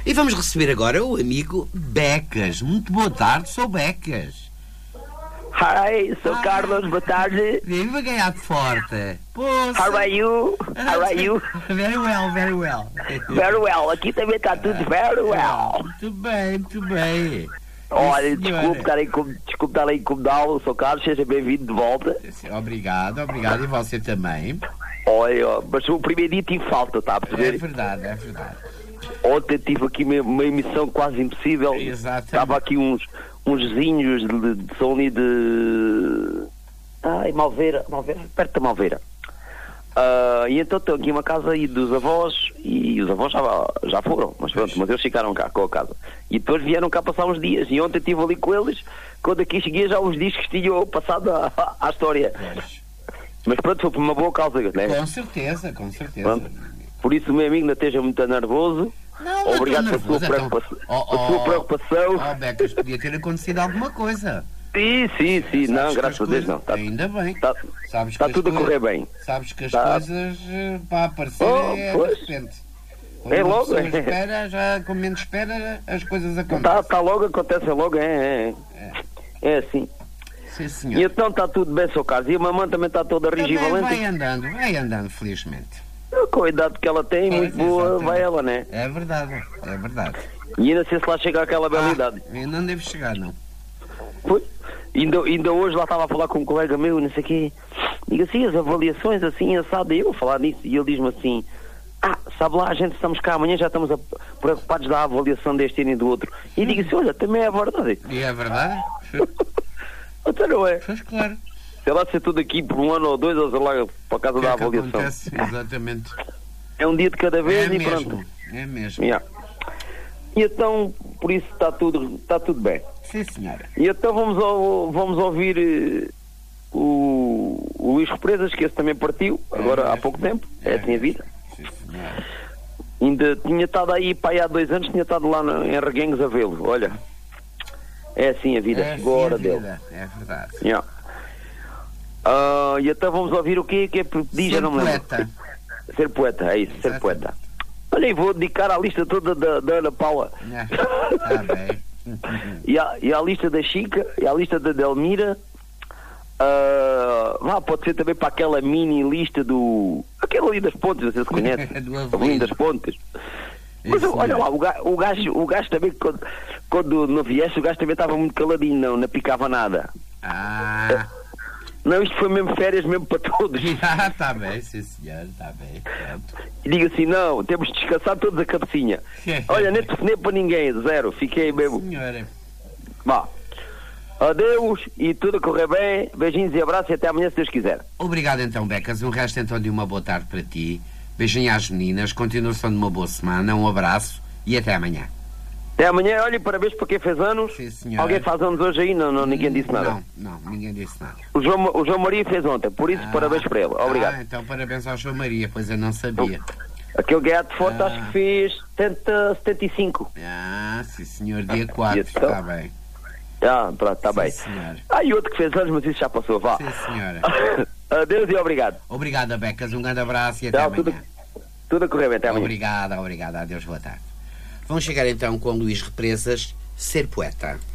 E vamos receber agora o amigo Becas. Muito boa tarde, sou Becas. Hi, sou Carlos, boa tarde. Viva Gaiato Forte. Poxa. How are you? How are you? Very well, very well. Very well, aqui também está tudo very well. Muito bem, muito bem. Olha, desculpe estar a incomodá-lo, sou Carlos, seja bem-vindo de volta. Obrigado, obrigado, e você também. Olha, mas o primeiro dia tive falta, está a perceber? É verdade, é verdade. Ontem tive aqui uma emissão quase impossível. Exatamente. Estava aqui uns vizinhos de São ali de... Malveira, perto da Malveira. E então estou aqui uma casa aí dos avós, e os avós já foram, mas pronto, mas eles ficaram cá com a casa. E depois vieram cá passar uns dias, e ontem estive ali com eles, quando aqui cheguei já os discos tinham passado à história. Mas pronto, foi por uma boa causa, né? Com certeza, com certeza. Pronto. Por isso, meu amigo, não esteja muito nervoso. Não, obrigado pela sua preocupação. Becas, podia ter acontecido alguma coisa. Sim, não, graças a Deus não. Ainda bem. Está tudo a correr bem. Sabes que as coisas para aparecer é de repente. É logo. Espera, já com menos espera, as coisas acontecem. Está logo, acontece logo, é assim. Sim, senhor. E então está tudo bem, Sr. Carlos. E a mamãe também está toda rigivalente. Vai andando, felizmente. Com a idade que ela tem, muito boa, exatamente. vai ela, né? É verdade. E ainda sei se lá chega àquela bela idade. Não deve chegar, não. Pois. Ainda hoje lá estava a falar com um colega meu, não sei o quê. Digo assim, as avaliações assim, assado, eu a falar nisso, e ele diz-me assim: sabe lá, a gente estamos cá amanhã, já estamos preocupados da avaliação deste ano e do outro. E digo assim, olha, também é verdade. E é verdade? Então não é? Pois claro. Sei lá, ser tudo aqui por um ano ou dois, ou sei lá, para casa da avaliação. Acontece? Exatamente. É um dia de cada vez e pronto. É mesmo. Yeah. E então, por isso está tudo bem. Sim, senhora. E então vamos ouvir o Luís Represas, que esse também partiu, agora há pouco tempo. É assim a vida. Sim, senhora. Ainda tinha estado aí, há 2 anos, tinha estado lá em Reguengos a vê-lo. Olha, é assim a vida, chegou a hora dele. É verdade. Yeah. E então vamos ouvir o que é diz, eu não me lembro. Ser poeta, é isso, Exatamente. ser poeta. Olha, e vou dedicar à lista toda da Ana Paula. Está bem. E à lista da Chica, e à lista da Delmira. Pode ser também para aquela mini lista do... Aquele ali das Pontes, não sei se conhece. Do Avelino das Pontes. Mas olha lá, o gajo também, quando não viesse, o gajo também estava muito caladinho, não picava nada. Não, isto foi mesmo férias mesmo para todos. Está bem, sim senhor, está bem. E digo assim, não, temos de descansar todos a cabecinha. Olha, nem telefonei para ninguém, zero, fiquei mesmo. Senhora. Vá. Adeus e tudo a correr bem. Beijinhos e abraços e até amanhã, se Deus quiser. Obrigado então, Becas. Um resto então de uma boa tarde para ti. Beijinho às meninas, continuação de uma boa semana, um abraço e até amanhã. Até amanhã, olha, parabéns para quem fez anos. Sim, senhora. Alguém faz anos hoje aí? Não, ninguém disse nada. Não, ninguém disse nada. O João Maria fez ontem, por isso parabéns para ele. Obrigado. Então parabéns ao João Maria, pois eu não sabia. Aquele Gaiato Forte acho que fez 75. Sim senhor, dia 4, está bem. Pronto, está bem. Senhora. E outro que fez anos, mas isso já passou, vá. Sim, senhora. Adeus e obrigado. Obrigado, Becas, um grande abraço e até amanhã. Tudo a correr bem, até amanhã. Obrigado, adeus, boa tarde. Vamos chegar então com Luís Represas, Ser Poeta.